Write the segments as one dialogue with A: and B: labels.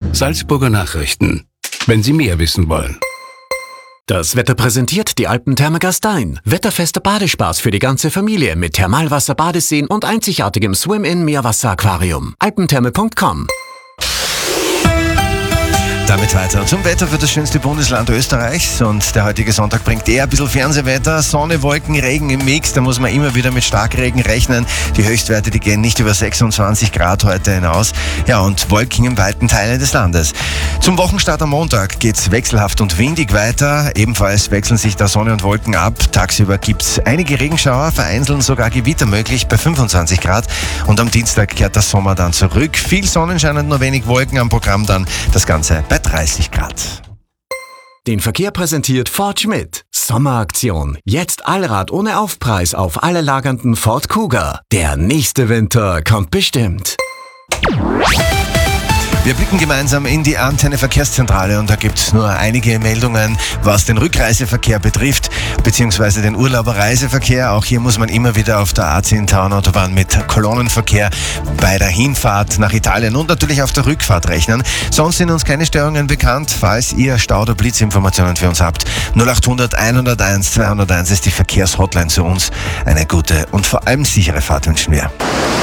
A: Salzburger Nachrichten. Wenn Sie mehr wissen wollen.
B: Das Wetter präsentiert die Alpentherme Gastein. Wetterfester Badespaß für die ganze Familie mit Thermalwasser, Badeseen und einzigartigem Swim-In-Meerwasser-Aquarium. Alpentherme.com.
C: Damit weiter zum Wetter für das schönste Bundesland Österreichs. Und der heutige Sonntag bringt eher ein bisschen Fernsehwetter. Sonne, Wolken, Regen im Mix. Da muss man immer wieder mit Starkregen rechnen. Die Höchstwerte, die gehen nicht über 26 Grad heute hinaus. Ja, und Wolken in weiten Teilen des Landes. Zum Wochenstart am Montag geht's wechselhaft und windig weiter. Ebenfalls wechseln sich da Sonne und Wolken ab. Tagsüber gibt's einige Regenschauer, vereinzelt sogar Gewitter möglich bei 25 Grad. Und am Dienstag kehrt der Sommer dann zurück. Viel Sonnenschein und nur wenig Wolken am Programm dann. Das Ganze bei 30 Grad.
B: Den Verkehr präsentiert Ford Schmidt. Sommeraktion. Jetzt Allrad ohne Aufpreis auf alle lagernden Ford Kuga. Der nächste Winter kommt bestimmt.
C: Wir blicken gemeinsam in die Antenne Verkehrszentrale und da gibt es nur einige Meldungen, was den Rückreiseverkehr betrifft, beziehungsweise den Urlauberreiseverkehr. Auch hier muss man immer wieder auf der A10-Autobahn mit Kolonnenverkehr bei der Hinfahrt nach Italien und natürlich auf der Rückfahrt rechnen. Sonst sind uns keine Störungen bekannt. Falls ihr Stau- oder Blitzinformationen für uns habt, 0800 101 201 ist die Verkehrshotline zu uns. Eine gute und vor allem sichere Fahrt wünschen wir.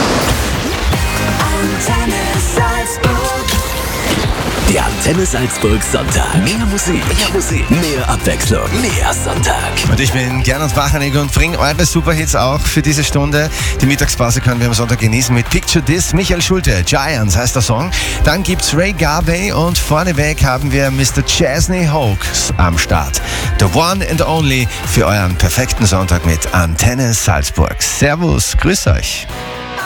D: Der Antenne Salzburg Sonntag. Mehr Musik, mehr Abwechslung, mehr Sonntag.
C: Und ich bin Gernot Bachanig und bringe eure Superhits auch für diese Stunde. Die Mittagspause können wir am Sonntag genießen mit Picture This, Michael Schulte, Giants heißt der Song. Dann gibt's Ray Garvey und vorneweg haben wir Mr. Chesney Hawkes am Start. The One and Only für euren perfekten Sonntag mit Antenne Salzburg. Servus, grüß euch.